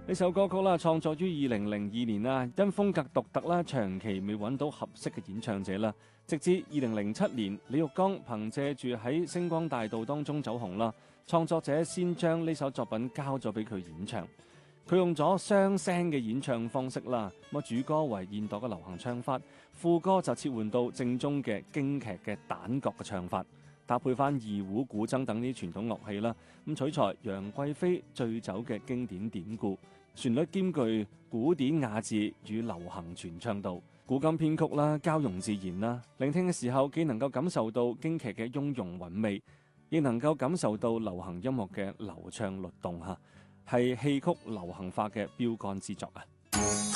呢首歌曲啦，創作於2002年啦，因風格獨特啦，長期未揾到合適嘅演唱者啦。直至2007年，李玉剛憑借住喺星光大道當中走紅啦，創作者先將呢首作品交咗俾佢演唱。佢用咗雙聲嘅演唱方式啦，主歌為現代嘅流行唱法，副歌就切換到正宗嘅京劇嘅旦角嘅唱法，搭配翻二胡、古箏等啲傳統樂器啦，取材楊貴妃醉酒嘅經典典故，旋律兼具古典雅致與流行傳唱度，古今編曲啦，交融自然啦，聆聽嘅時候既能夠感受到京劇嘅雍容韻味，亦能夠感受到流行音樂嘅流暢律動嚇，係戲曲流行化嘅標杆之作啊！